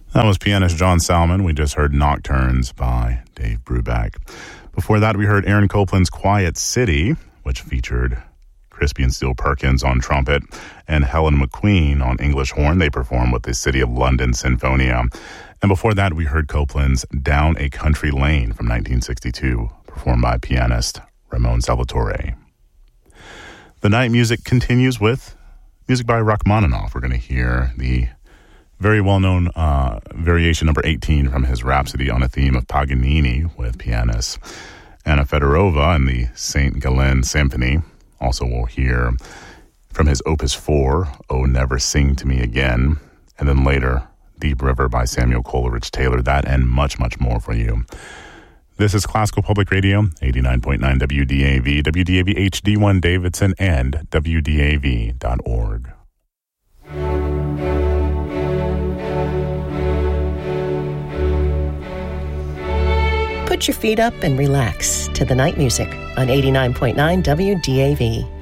That was pianist John Salmon. We just heard Nocturnes by Dave Brubeck. Before that, we heard Aaron Copland's Quiet City, which featured Crispian Steele Perkins on trumpet and Helen McQueen on English horn. They performed with the City of London Sinfonia. And before that, we heard Copland's Down a Country Lane from 1962, performed by pianist Ramon Salvatore. The night music continues with music by Rachmaninoff. We're going to hear the very well-known variation number 18 from his Rhapsody on a Theme of Paganini with pianist Anna Fedorova and the St. Gallen Symphony. Also, we'll hear from his Opus 4, Oh Never Sing to Me Again, and then later, Deep River by Samuel Coleridge-Taylor. That and much, much more for you. This is Classical Public Radio, 89.9 WDAV, WDAV HD1 Davidson, and WDAV.org. Put your feet up and relax to the night music on 89.9 WDAV.